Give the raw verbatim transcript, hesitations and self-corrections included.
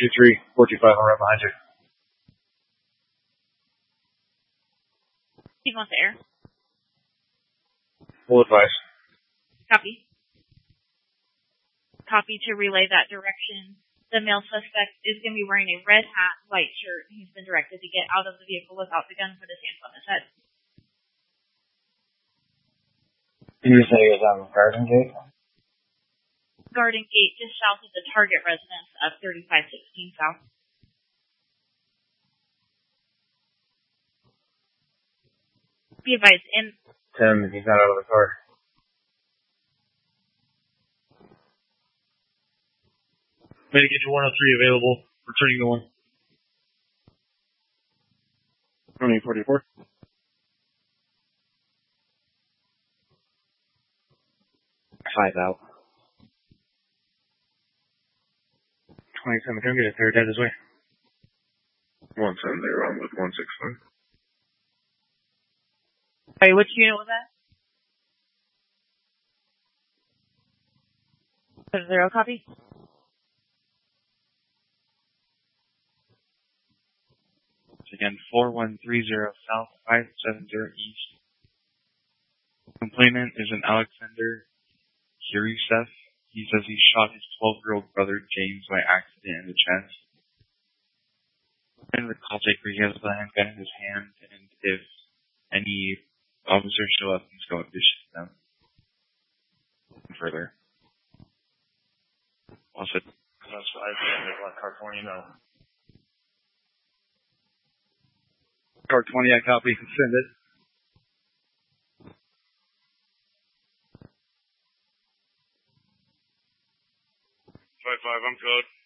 two three, four two five, I'm right behind you. Steve on the air. Full advice. Copy. Copy to relay that direction. The male suspect is going to be wearing a red hat, white shirt, and he's been directed to get out of the vehicle without the gun, put his hands on his head. You say he was on the garden gate? Garden gate just south of the target residence of thirty-five sixteen South. Be advised, in... Tim, he's not out of the car. Medicaid one oh three available. Returning to one. twenty forty-four. Five out. twenty-seven, come get it. They're dead this way. one seven, they're on with one six five. Hey, which unit was that? Zero copy. Again, four one three zero South, five seven zero East. Complainant is an Alexander Kirisef. He says he shot his twelve-year-old brother James by accident in the chest. In the call taker, he has the handgun in his hand, and if any officers show up, he's going to shoot them. Further. Also, that's five, there's car twenty, no. Car twenty, I copy. Send it. five five, I'm code.